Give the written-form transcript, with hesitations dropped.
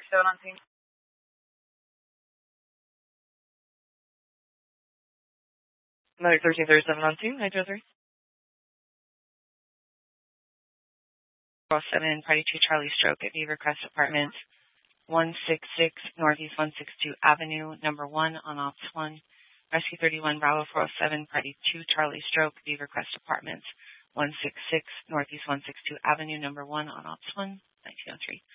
1337 on scene. Another 1337 on scene. 903. Cross 7, Party 2 Charlie Stroke at Beavercrest Apartments, 166 Northeast 162 Avenue, number 1 on Ops 1. Rescue 31 Bravo 407, Party 2 Charlie Stroke, Beavercrest Apartments, 166 Northeast 162 Avenue, number 1 on Ops 1, 1903.